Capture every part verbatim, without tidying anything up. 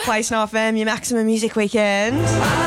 Play Snow F M, your maximum music weekend.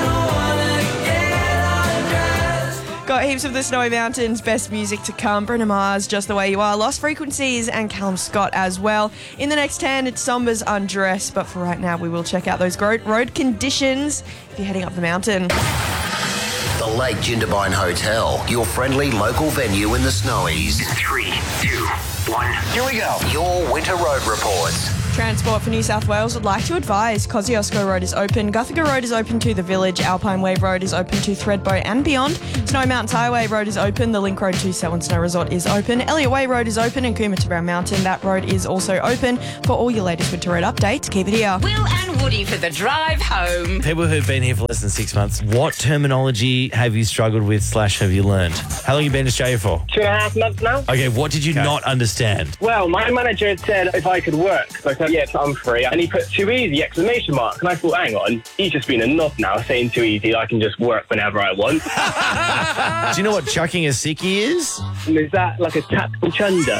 Got heaps of the Snowy Mountains, best music to come. Bruno Mars, Just the Way You Are, Lost Frequencies, and Callum Scott as well. In the next ten, it's Sombra's Undress, but for right now, we will check out those gro- road conditions if you're heading up the mountain. The Lake Jindabyne Hotel, your friendly local venue in the Snowies. Three, two, one. Here we go. Your winter road reports. Transport for New South Wales would like to advise Kosciuszko Road is open, Guthaga Road is open to the village, Alpine Wave Road is open to Thredbo and beyond, Snowy Mountains Highway Road is open, the Link Road to Selwyn Snow Resort is open, Elliott Way Road is open, and Cooma to Brown Mountain, that road is also open. For all your latest winter road updates, keep it here. Will and Woody for the drive home. People who've been here for less than six months, what terminology have you struggled with slash have you learned? How long have you been in Australia for? Two and a half months now. Okay, what did you not understand? Well, my manager had said if I could work. So I said, yes, I'm free. And he put too easy, exclamation mark. And I thought, hang on, he's just been a knob now, saying too easy, I can just work whenever I want. Do you know what chucking a sickie is? Is that like a tactical chunder?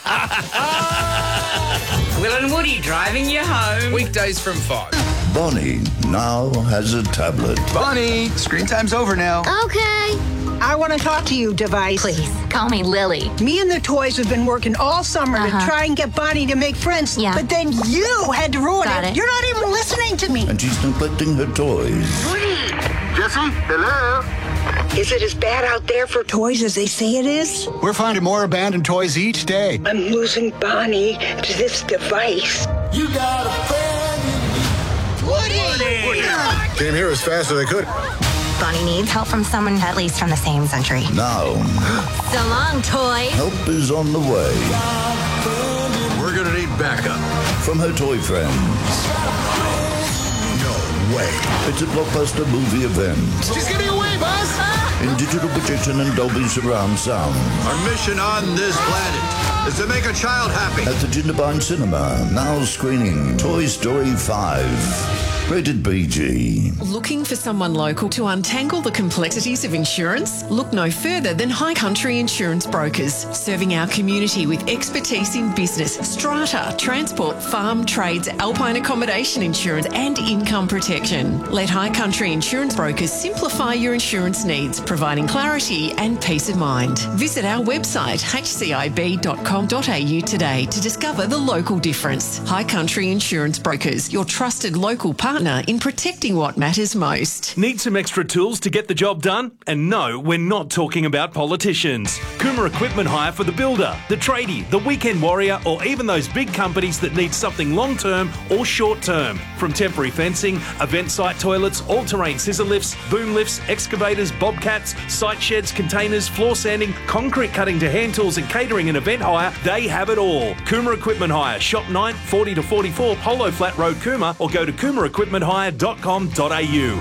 Will and Woody driving you home. Weekdays from five. Bonnie now has a tablet. Bonnie, screen time's over now. Okay. I want to talk to you, device. Please, call me Lily. Me and the toys have been working all summer Uh-huh. to try and get Bonnie to make friends. Yeah. But then you had to ruin Got it. it. You're not even listening to me. And she's neglecting her toys. Jesse, hello? Is it as bad out there for toys as they say it is? We're finding more abandoned toys each day. I'm losing Bonnie to this device. You got a friend. Woody! Came here as fast as I could. Bonnie needs help from someone at least from the same century. Now, So long, toy. help is on the way We're gonna need backup. from her toy friends. No way. It's a blockbuster movie event She's getting away, boss! in digital projection and Dolby surround sound Our mission on this planet is to make a child happy. at the Jindabyne Cinema. Now screening Toy Story five. Rated B G. Looking for someone local to untangle the complexities of insurance? Look no further than High Country Insurance Brokers, serving our community with expertise in business, strata, transport, farm, trades, alpine accommodation insurance and income protection. Let High Country Insurance Brokers simplify your insurance needs, providing clarity and peace of mind. Visit our website h c i b dot com dot a u today to discover the local difference. High Country Insurance Brokers, your trusted local partner in protecting what matters most. Need some extra tools to get the job done? And no, we're not talking about politicians. Cooma Equipment Hire for the builder, the tradie, the weekend warrior, or even those big companies that need something long-term or short-term. From temporary fencing, event site toilets, all-terrain scissor lifts, boom lifts, excavators, bobcats, site sheds, containers, floor sanding, concrete cutting to hand tools and catering and event hire, they have it all. Cooma Equipment Hire, Shop nine, forty to forty-four, Polo Flat Road, Cooma, or go to cooma equipment hire dot com dot a u.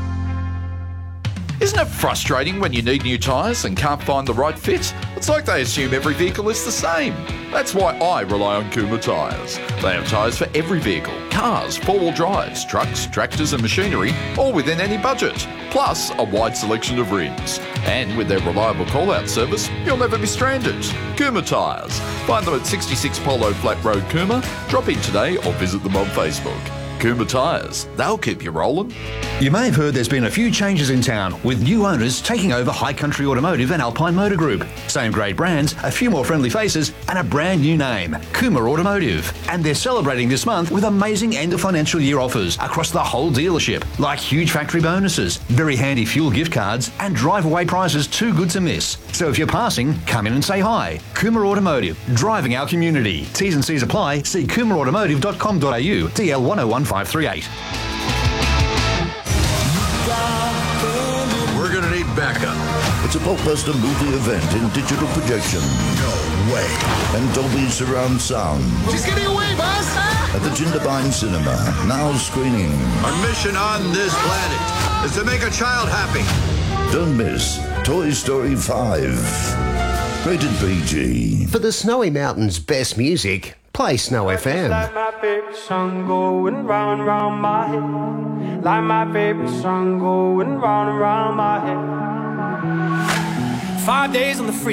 Isn't it frustrating when you need new tyres and can't find the right fit? It's like they assume every vehicle is the same. That's why I rely on Cooma Tyres. They have tyres for every vehicle, cars, four-wheel drives, trucks, tractors and machinery, all within any budget. Plus, a wide selection of rims. And with their reliable call-out service, you'll never be stranded. Cooma Tyres. Find them at sixty-six Polo Flat Road, Cooma. Drop in today or visit them on Facebook. Cooma Tyres. They'll keep you rolling. You may have heard there's been a few changes in town, with new owners taking over High Country Automotive and Alpine Motor Group. Same great brands, a few more friendly faces, and a brand new name, Cooma Automotive. And they're celebrating this month with amazing end of financial year offers across the whole dealership, like huge factory bonuses, very handy fuel gift cards, and drive-away prizes too good to miss. So if you're passing, come in and say hi. Cooma Automotive, driving our community. T's and C's apply. See cooma automotive dot com dot a u, D L one oh one five three eight. We're gonna need backup. It's a blockbuster movie event in digital projection No way. and Dolby surround sound She's getting away, boss! at the Jindabyne Cinema. Now screening. Our mission on this planet is to make a child happy. Don't miss Toy Story five. Rated B G. For the Snowy Mountains' best music, play Snow F M. Like my favorite song going round and round my head. Like my favorite song going round and round my head. Five days on the free.